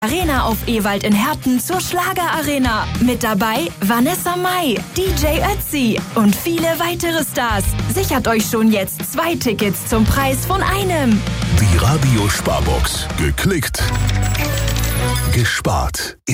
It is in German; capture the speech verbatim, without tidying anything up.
Arena auf Ewald in Herten zur Schlagerarena. Mit dabei Vanessa Mai, D J Ötzi und viele weitere Stars. Sichert euch schon jetzt zwei Tickets zum Preis von einem. Die Radio Sparbox. Geklickt, gespart.